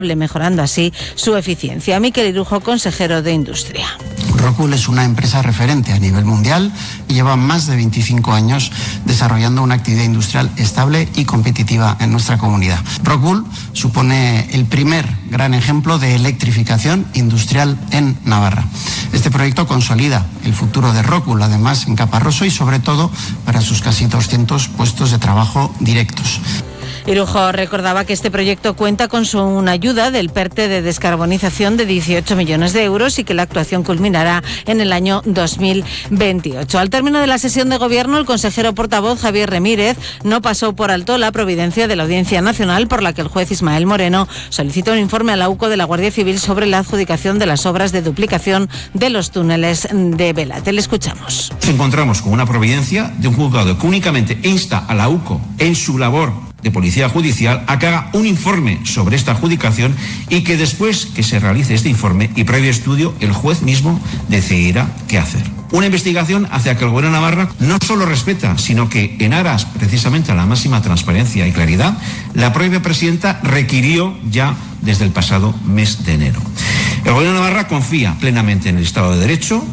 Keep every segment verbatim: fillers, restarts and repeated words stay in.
mejorando así su eficiencia. Miquel Irujo, consejero de Industria. Rockwool es una empresa referente a nivel mundial y lleva más de veinticinco años desarrollando una actividad industrial estable y competitiva en nuestra comunidad. Rockwool supone el primer gran ejemplo de electrificación industrial en Navarra. Este proyecto consolida el futuro de Rockwool, además en Caparroso, y sobre todo para sus casi doscientos puestos de trabajo directos. Irujo recordaba que este proyecto cuenta con su, una ayuda del PERTE de descarbonización de dieciocho millones de euros y que la actuación culminará en el año dos mil veintiocho. Al término de la sesión de gobierno, el consejero portavoz Javier Remírez no pasó por alto la providencia de la Audiencia Nacional por la que el juez Ismael Moreno solicitó un informe a la U C O de la Guardia Civil sobre la adjudicación de las obras de duplicación de los túneles de Belate. Le escuchamos. Nos encontramos con una providencia de un juzgado que únicamente insta a la U C O en su labor de Policía Judicial a que haga un informe sobre esta adjudicación y que después que se realice este informe y previo estudio, el juez mismo decidirá qué hacer. Una investigación hacia que el Gobierno de Navarra no solo respeta, sino que en aras precisamente a la máxima transparencia y claridad, la propia presidenta requirió ya desde el pasado mes de enero. El Gobierno de Navarra confía plenamente en el Estado de Derecho.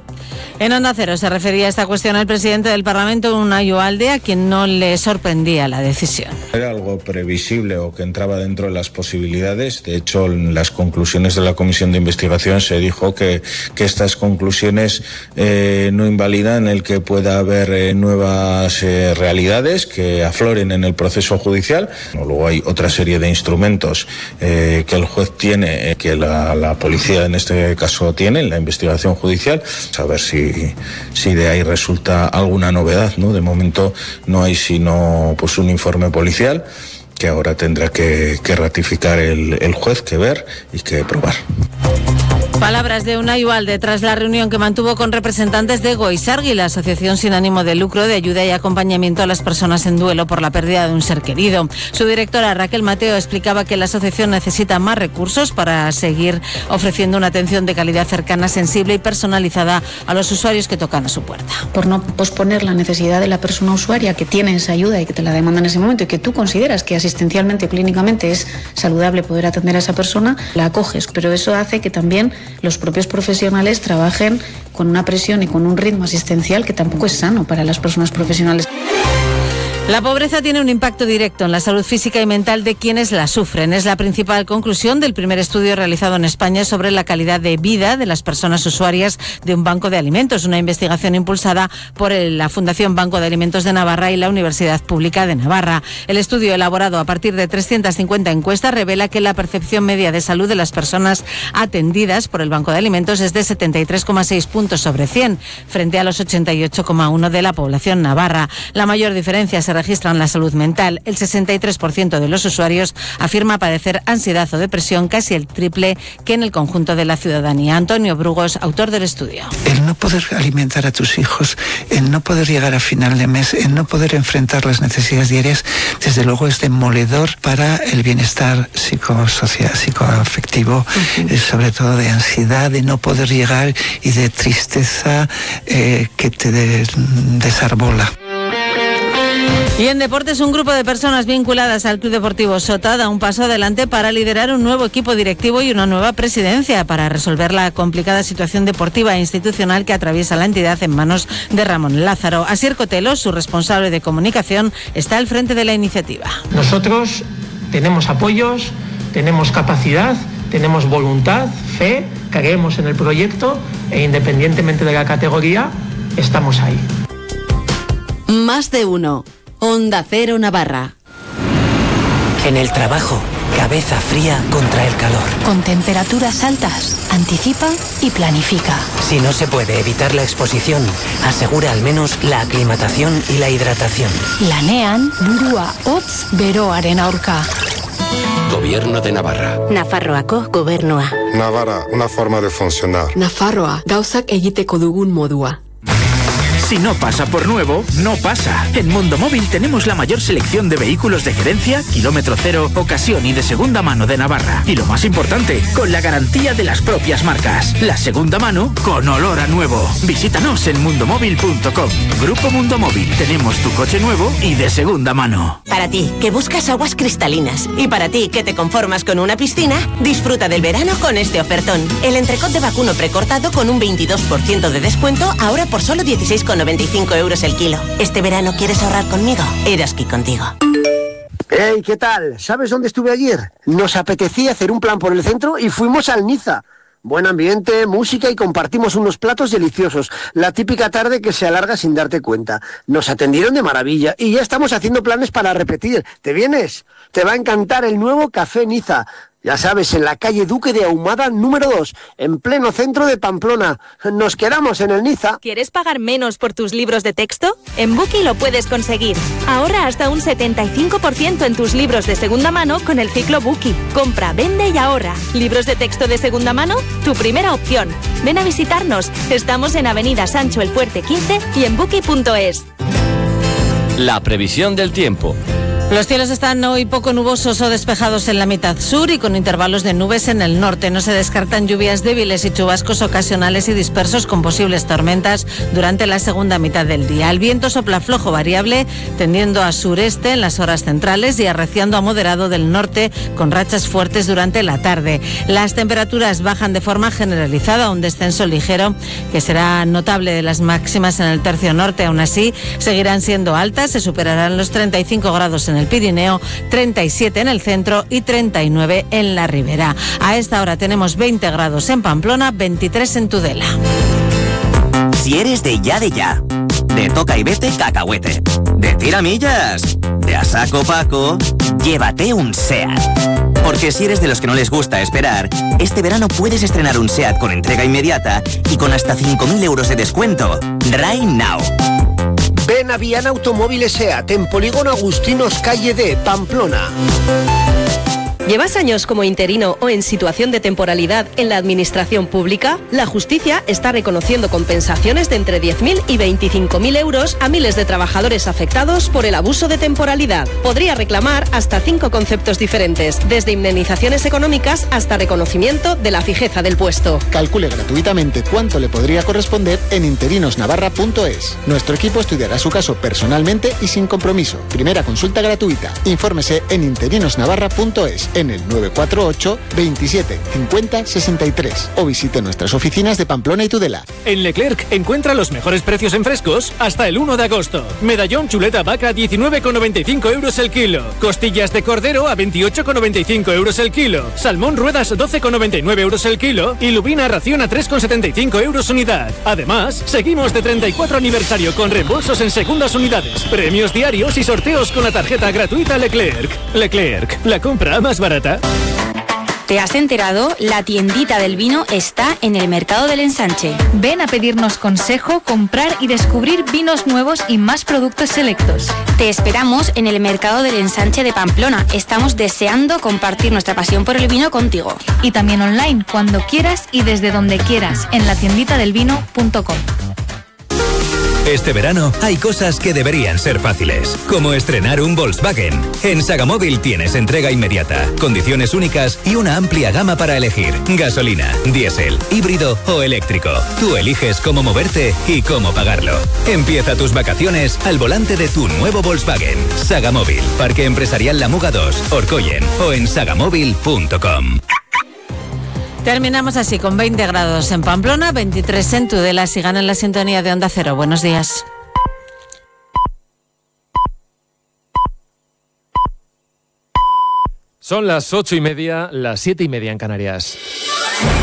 En Onda Cero se refería a esta cuestión al presidente del Parlamento, Unai Ugalde, a quien no le sorprendía la decisión. Era algo previsible o que entraba dentro de las posibilidades. De hecho, en las conclusiones de la comisión de investigación se dijo que, que estas conclusiones eh, no invalidan el que pueda haber eh, nuevas eh, realidades que afloren en el proceso judicial. Luego hay otra serie de instrumentos eh, que el juez tiene, eh, que la, la policía en este caso tiene, en la investigación judicial. A ver si si de ahí resulta alguna novedad, ¿no? De momento no hay sino pues un informe policial que ahora tendrá que, que ratificar el, el juez, que ver y que probar. Palabras de Unai Ugalde tras la reunión que mantuvo con representantes de Goizargui, la asociación sin ánimo de lucro de ayuda y acompañamiento a las personas en duelo por la pérdida de un ser querido. Su directora Raquel Mateo explicaba que la asociación necesita más recursos para seguir ofreciendo una atención de calidad cercana, sensible y personalizada a los usuarios que tocan a su puerta. Por no posponer la necesidad de la persona usuaria que tiene esa ayuda y que te la demanda en ese momento y que tú consideras que asistencialmente o clínicamente es saludable poder atender a esa persona, la acoges. Pero eso hace que también los propios profesionales trabajen con una presión y con un ritmo asistencial que tampoco es sano para las personas profesionales. La pobreza tiene un impacto directo en la salud física y mental de quienes la sufren. Es la principal conclusión del primer estudio realizado en España sobre la calidad de vida de las personas usuarias de un banco de alimentos, una investigación impulsada por la Fundación Banco de Alimentos de Navarra y la Universidad Pública de Navarra. El estudio, elaborado a partir de trescientas cincuenta encuestas, revela que la percepción media de salud de las personas atendidas por el Banco de Alimentos es de setenta y tres coma seis puntos sobre cien, frente a los ochenta y ocho coma uno de la población navarra. La mayor diferencia se registra en la salud mental. El sesenta y tres por ciento de los usuarios afirma padecer ansiedad o depresión, casi el triple que en el conjunto de la ciudadanía. Antonio Brugos, autor del estudio. El no poder alimentar a tus hijos, el no poder llegar a final de mes, el no poder enfrentar las necesidades diarias, desde luego es demoledor para el bienestar psicosocial, psicoafectivo, uh-huh. eh, sobre todo de ansiedad, de no poder llegar y de tristeza eh, que te de, desarbola. Y en deportes, un grupo de personas vinculadas al Club Deportivo Sota da un paso adelante para liderar un nuevo equipo directivo y una nueva presidencia para resolver la complicada situación deportiva e institucional que atraviesa la entidad en manos de Ramón Lázaro. Asier Cotelo, su responsable de comunicación, está al frente de la iniciativa. Nosotros tenemos apoyos, tenemos capacidad, tenemos voluntad, fe, creemos en el proyecto e independientemente de la categoría, estamos ahí. Más de uno. Onda Cero Navarra. En el trabajo, cabeza fría contra el calor. Con temperaturas altas, anticipa y planifica. Si no se puede evitar la exposición, asegura al menos la aclimatación y la hidratación. Lanean, burua, hotz, beroaren aurka. Gobierno de Navarra. Nafarroako gobernua. Navarra, una forma de funcionar. Nafarroa, gauzak egiteko dugun modua. Si no pasa por nuevo, no pasa. En Mundo Móvil tenemos la mayor selección de vehículos de gerencia, kilómetro cero, ocasión y de segunda mano de Navarra. Y lo más importante, con la garantía de las propias marcas. La segunda mano con olor a nuevo. Visítanos en mundomóvil punto com. Grupo Mundo Móvil. Tenemos tu coche nuevo y de segunda mano. Para ti, que buscas aguas cristalinas. Y para ti, que te conformas con una piscina, disfruta del verano con este ofertón. El entrecot de vacuno precortado con un veintidós por ciento de descuento, ahora por solo dieciséis con noventa y cinco euros el kilo. ¿Este verano quieres ahorrar conmigo? Eroski contigo. Hey, ¿qué tal? ¿Sabes dónde estuve ayer? Nos apetecía hacer un plan por el centro y fuimos al Niza. Buen ambiente, música y compartimos unos platos deliciosos. La típica tarde que se alarga sin darte cuenta. Nos atendieron de maravilla y ya estamos haciendo planes para repetir. ¿Te vienes? Te va a encantar el nuevo Café Niza. Ya sabes, en la calle Duque de Ahumada número dos, en pleno centro de Pamplona. Nos quedamos en el Niza. ¿Quieres pagar menos por tus libros de texto? En Bookie lo puedes conseguir. Ahorra hasta un setenta y cinco por ciento en tus libros de segunda mano con el ciclo Bookie. Compra, vende y ahorra. ¿Libros de texto de segunda mano? Tu primera opción. Ven a visitarnos. Estamos en Avenida Sancho el Fuerte quince y en bookie punto es. La previsión del tiempo. Los cielos están hoy poco nubosos o despejados en la mitad sur y con intervalos de nubes en el norte. No se descartan lluvias débiles y chubascos ocasionales y dispersos con posibles tormentas durante la segunda mitad del día. El viento sopla flojo variable, tendiendo a sureste en las horas centrales y arreciando a moderado del norte con rachas fuertes durante la tarde. Las temperaturas bajan de forma generalizada, un descenso ligero que será notable de las máximas en el tercio norte. Aún así, seguirán siendo altas, se superarán los treinta y cinco grados en en el Pirineo, treinta y siete en el centro y treinta y nueve en la ribera. A esta hora tenemos veinte grados en Pamplona, veintitrés en Tudela. Si eres de ya de ya, de toca y vete cacahuete, de tiramillas, de a saco paco, llévate un SEAT. Porque si eres de los que no les gusta esperar, este verano puedes estrenar un SEAT con entrega inmediata y con hasta cinco mil euros de descuento. Right now. Ven a Viana Automóviles SEAT en Polígono Agustinos, calle D, Pamplona. ¿Llevas años como interino o en situación de temporalidad en la administración pública? La justicia está reconociendo compensaciones de entre diez mil y veinticinco mil euros a miles de trabajadores afectados por el abuso de temporalidad. Podría reclamar hasta cinco conceptos diferentes, desde indemnizaciones económicas hasta reconocimiento de la fijeza del puesto. Calcule gratuitamente cuánto le podría corresponder en interinos navarra punto es. Nuestro equipo estudiará su caso personalmente y sin compromiso. Primera consulta gratuita. Infórmese en interinos navarra punto es. En el nueve cuatro ocho, veintisiete, cincuenta, sesenta y tres o visite nuestras oficinas de Pamplona y Tudela. En Leclerc encuentra los mejores precios en frescos hasta el uno de agosto. Medallón chuleta vaca diecinueve con noventa y cinco euros el kilo. Costillas de cordero a veintiocho con noventa y cinco euros el kilo. Salmón ruedas doce con noventa y nueve euros el kilo y lubina ración a tres con setenta y cinco euros unidad. Además, seguimos de treinta y cuatro aniversario con reembolsos en segundas unidades, premios diarios y sorteos con la tarjeta gratuita Leclerc. Leclerc, la compra más barata. ¿Te has enterado? La tiendita del vino está en el Mercado del Ensanche. Ven a pedirnos consejo, comprar y descubrir vinos nuevos y más productos selectos. Te esperamos en el Mercado del Ensanche de Pamplona. Estamos deseando compartir nuestra pasión por el vino contigo. Y también online, cuando quieras y desde donde quieras, en la tiendita del vino punto com. Este verano hay cosas que deberían ser fáciles, como estrenar un Volkswagen. En Sagamóvil tienes entrega inmediata, condiciones únicas y una amplia gama para elegir. Gasolina, diésel, híbrido o eléctrico. Tú eliges cómo moverte y cómo pagarlo. Empieza tus vacaciones al volante de tu nuevo Volkswagen. Sagamóvil, Parque Empresarial La Muga dos, Orcoyen o en sagamóvil punto com. Terminamos así con veinte grados en Pamplona, veintitrés en Tudela. Sigan en la sintonía de Onda Cero. Buenos días. Son las ocho y media, las siete y media en Canarias.